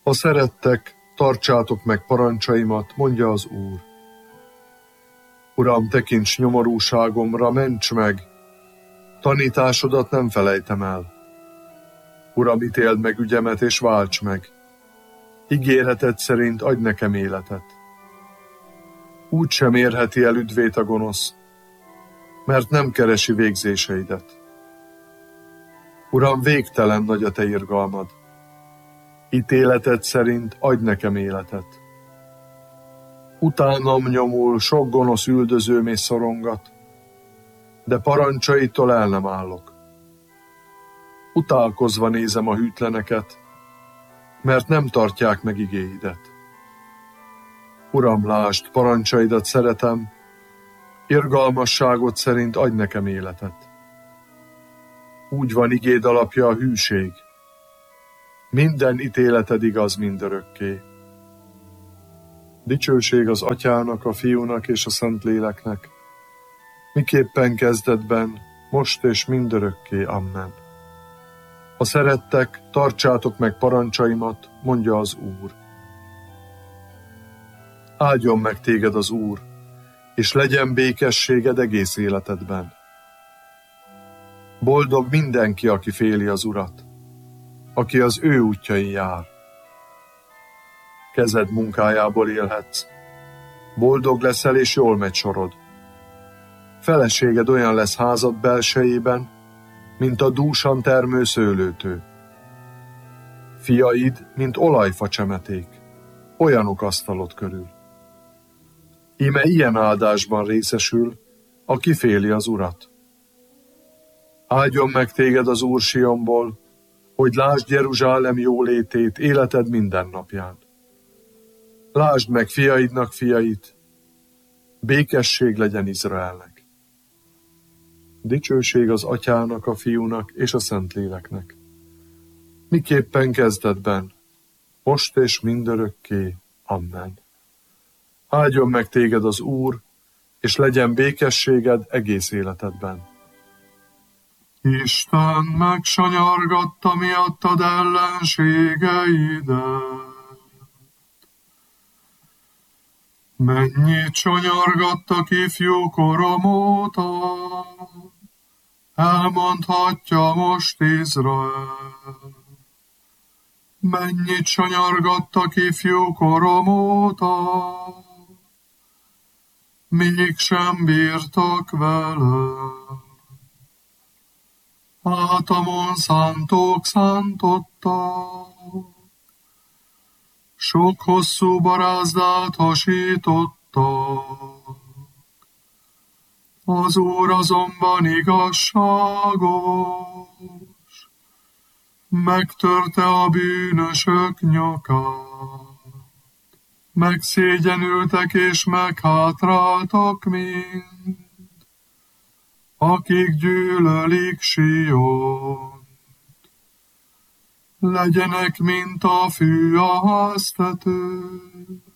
Ha szerettek, tartsátok meg parancsaimat, mondja az Úr. Uram, tekints nyomorúságomra, ments meg, tanításodat nem felejtem el. Uram, ítéld meg ügyemet és válts meg, ígéreted szerint adj nekem életet. Úgy sem érheti el üdvét a gonosz, mert nem keresi végzéseidet. Uram, végtelen nagy a te irgalmad, ítéleted szerint adj nekem életet. Utánam nyomul sok gonosz üldözőm és szorongat, de parancsaitól el nem állok. Utálkozva nézem a hűtleneket, mert nem tartják meg igéidet. Uram, lásd, parancsaidat szeretem, irgalmasságod szerint adj nekem életet. Úgy van igéd alapja a hűség, minden ítéleted igaz mindörökké. Dicsőség az Atyának, a Fiúnak és a Szentléleknek, miképpen kezdetben, most és mindörökké. Amen. Ha szerettek, tartsátok meg parancsaimat, mondja az Úr. Áldjon meg téged az Úr, és legyen békességed egész életedben. Boldog mindenki, aki féli az Urat, aki az ő útjain jár. Kezed munkájából élhetsz, boldog leszel és jól megy sorod. Feleséged olyan lesz házad belsejében, mint a dúsan termő szőlőtő. Fiaid, mint olajfa csemeték, olyanok asztalod körül. Íme ilyen áldásban részesül, aki féli az Urat. Áldjon meg téged az Úr Sionból, hogy lásd Jeruzsálem jólétét életed minden napján. Lásd meg fiaidnak fiait, békesség legyen Izraelnek. Dicsőség az Atyának, a Fiúnak és a Szentléleknek, miképpen kezdetben, most és mindörökké. Amen. Áldjon meg téged az Úr, és legyen békességed egész életedben. Isten megsanyargatta miattad ellenségeidet. Mennyit sanyargattak ifjú korom óta, elmondhatja most Izrael. Mennyit sanyargattak ifjú korom óta, mégsem bírtak vele. Hátamon szántók szántottak, sok hosszú barázdát hasítottak. Az Úr azonban igazságos, megtörte a bűnösök nyakát. Megszégyenültek és meghátráltak mind, akik gyűlölik Siont. Legyenek, mint a fű a háztetőn,